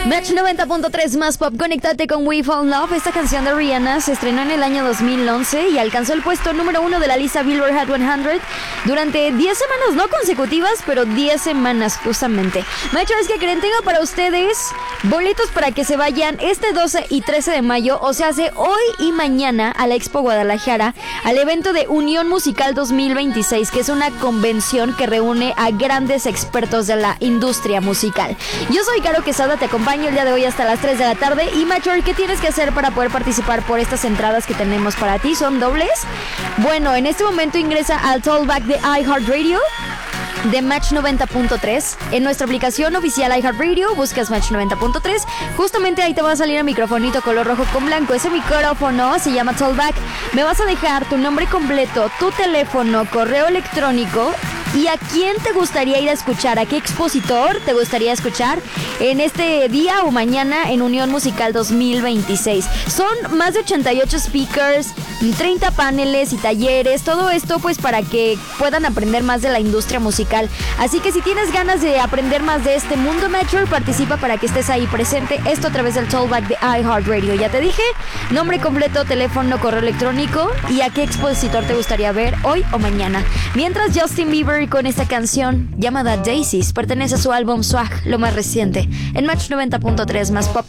Match 90.3 más pop, conéctate con We Fall in Love. Esta canción de Rihanna se estrenó en el año 2011 y alcanzó el puesto número 1 de la lista Billboard Hot 100 durante 10 semanas, no consecutivas, pero 10 semanas justamente. Matchers, que creen, tengo para ustedes boletos para que se vayan este 12 y 13 de mayo, o sea, hace hoy y mañana, a la Expo Guadalajara, al evento de Unión Musical 2026, que es una convención que reúne a grandes expertos de la industria musical. Yo soy Caro Quesada, te acompaño el día de hoy hasta las 3 de la tarde. Y Matcher, ¿qué tienes que hacer para poder participar por estas entradas que tenemos para ti? ¿Son dobles? Bueno, en este momento ingresa al Tollback de iHeartRadio de Match 90.3. En nuestra aplicación oficial iHeartRadio buscas Match 90.3. Justamente ahí te va a salir el microfonito color rojo con blanco. Ese micrófono se llama Tollback. Me vas a dejar tu nombre completo, tu teléfono, correo electrónico y a quién te gustaría ir a escuchar, a qué expositor te gustaría escuchar en este día o mañana en Unión Musical 2026. Son más de 88 speakers, 30 paneles y talleres, todo esto pues para que puedan aprender más de la industria musical. Así que si tienes ganas de aprender más de este mundo, Matcher, participa para que estés ahí presente. Esto a través del Tollback de iHeartRadio. Ya te dije, nombre completo, teléfono, correo electrónico y a qué expositor te gustaría ver hoy o mañana. Mientras, Justin Bieber con esta canción llamada Daisies pertenece a su álbum Swag, lo más reciente, en Match 90.3 más pop.